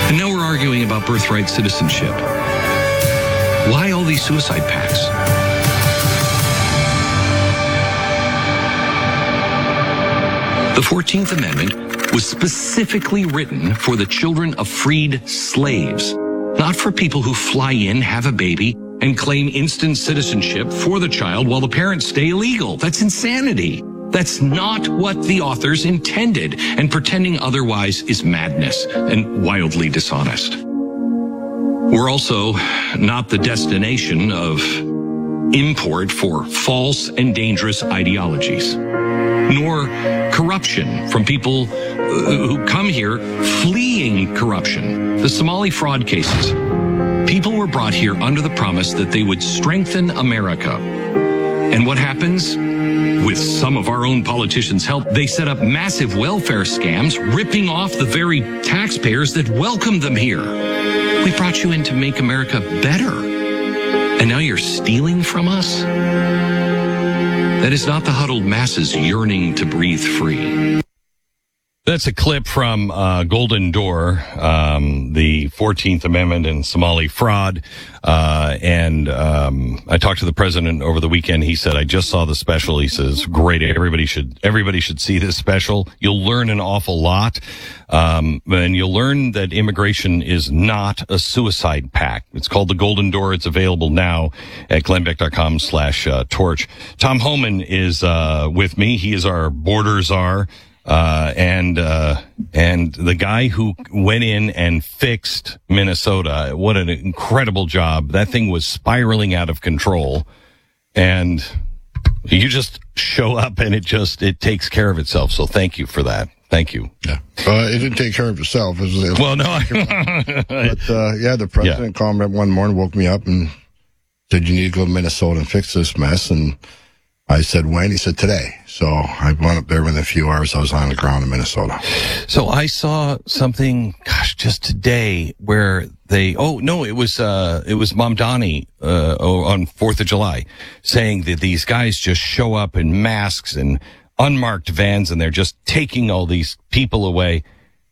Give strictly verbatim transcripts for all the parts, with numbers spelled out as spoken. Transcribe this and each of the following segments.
And now we're arguing about birthright citizenship. Why all these suicide pacts? The fourteenth Amendment was specifically written for the children of freed slaves, not for people who fly in, have a baby, and claim instant citizenship for the child while the parents stay illegal. That's insanity. That's not what the authors intended, and pretending otherwise is madness and wildly dishonest. We're also not the destination of import for false and dangerous ideologies, nor corruption from people who come here fleeing corruption. The Somali fraud cases. People were brought here under the promise that they would strengthen America. And what happens? With some of our own politicians' help, they set up massive welfare scams, ripping off the very taxpayers that welcomed them here. We brought you in to make America better. And now you're stealing from us? That is not the huddled masses yearning to breathe free. That's a clip from uh, Golden Door, um, the fourteenth Amendment and Somali fraud. Uh, and um, I talked to the president over the weekend. He said, I just saw the special. He says, great. Everybody should everybody should see this special. You'll learn an awful lot. Um, and you'll learn that immigration is not a suicide pact. It's called the Golden Door. It's available now at glennbeck.com slash uh, torch. Tom Homan is uh, with me. He is our border czar. Uh, and, uh, and the guy who went in and fixed Minnesota, what an incredible job. That thing was spiraling out of control. And you just show up and it just, it takes care of itself. So thank you for that. Thank you. Yeah. Uh, it didn't take care of itself. It was, it was well, no. but, uh, yeah, the president yeah. called me up one morning, woke me up and said, you need to go to Minnesota and fix this mess. And I said, when? He said, today. So I went up there within a few hours. I was on the ground in Minnesota. So I saw something, gosh, just today where they, oh, no, it was, uh, it was Mamdani, uh, on fourth of July saying that these guys just show up in masks and unmarked vans and they're just taking all these people away.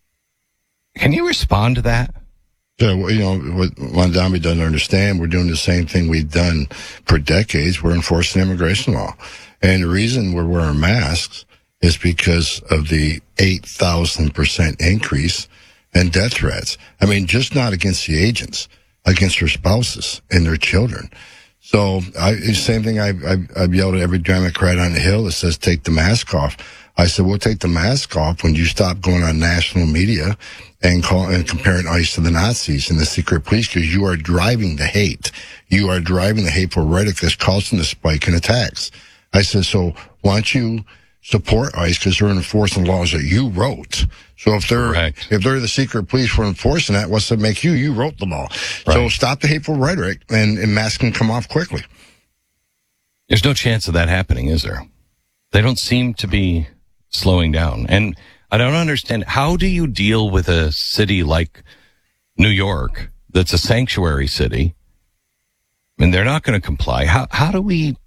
Can you respond to that? Yeah, well, you know, what Mamdani doesn't understand, we're doing the same thing we've done for decades. We're enforcing immigration law. And the reason we're wearing masks is because of the eight thousand percent increase in death threats. I mean, just not against the agents, against their spouses and their children. So, I, the same thing I, I, I've yelled at every Democrat on the Hill that says take the mask off. I said, we'll take the mask off when you stop going on national media and call and comparing ICE to the Nazis and the secret police, because you are driving the hate. You are driving the hateful rhetoric that's causing the spike in attacks. I said, so why don't you support ICE because they're enforcing laws that you wrote. So if they're Correct. if they're the secret police for enforcing that, what's that make you? You wrote the law. Right. So stop the hateful rhetoric and, and masks can come off quickly. There's no chance of that happening, is there? They don't seem to be slowing down. And I don't understand, how do you deal with a city like New York that's a sanctuary city and they're not going to comply? How, how do we,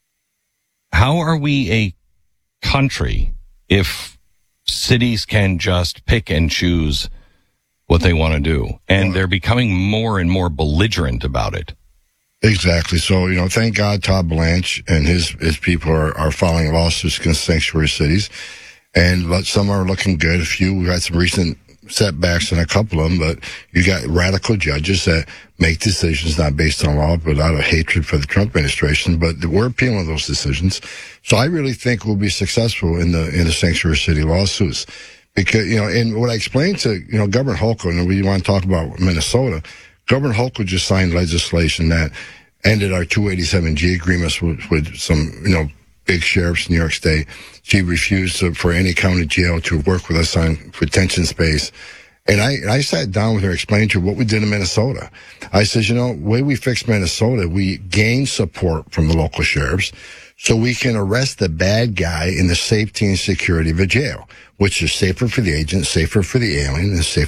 how are we a country if cities can just pick and choose what they want to do? And they're becoming more and more belligerent about it. Exactly. So, you know, thank God Todd Blanche and his, his people are, are filing lawsuits against sanctuary cities. And but some are looking good. A few, we've had some recent setbacks in a couple of them, but you got radical judges that make decisions not based on law, but out of hatred for the Trump administration. But we're appealing those decisions. So I really think we'll be successful in the, in the sanctuary city lawsuits. Because, you know, and what I explained to, you know, Governor Hochul, and we want to talk about Minnesota, Governor Hochul just signed legislation that ended our two eighty-seven G agreements with, with some, you know, big sheriffs in New York State. She refused to, for any county jail to work with us on detention space. And I, I sat down with her, explained to her what we did in Minnesota. I said, you know, the way we fixed Minnesota, we gained support from the local sheriffs so we can arrest the bad guy in the safety and security of a jail, which is safer for the agent, safer for the alien, and safer